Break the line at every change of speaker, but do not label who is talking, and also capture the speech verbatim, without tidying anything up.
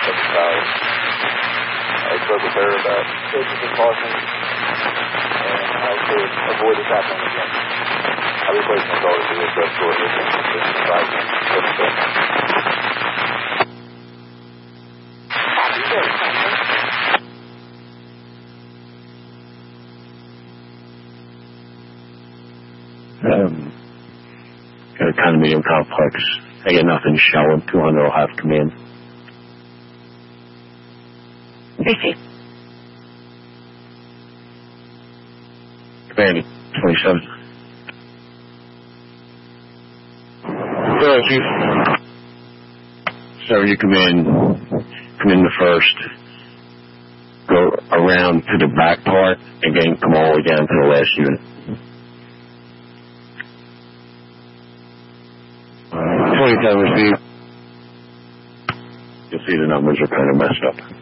at the side. I spoke with her about taking precautions and how to avoid this happening again. I replaced my daughter to this drug store with the advisement.
Um, got a condominium complex. I got nothing to show them. two hundred will have to come in.
Tracy.
Randy, twenty-seven. Hello, Chief. So you come in, come in the first, go around to the back part, and then come all the way down to the last unit. twenty-seven received. You'll see the numbers are kind of messed up.